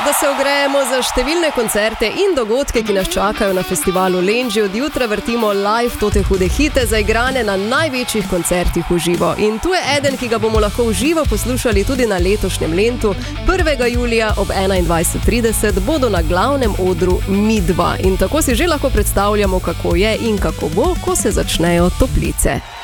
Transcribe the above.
da se ogrejemo za številne koncerte in dogodke, ki nas čakajo na festivalu Lenži. Od jutra vrtimo live tote hude hite, zaigrane na največjih koncertih v živo. In tu je eden, ki ga bomo lahko v živo poslušali tudi na letošnjem Lentu. 1. julija ob 21:30 bodo na glavnem odru Mi2. In tako si že lahko predstavljamo, kako je in kako bo, ko se začnejo toplice.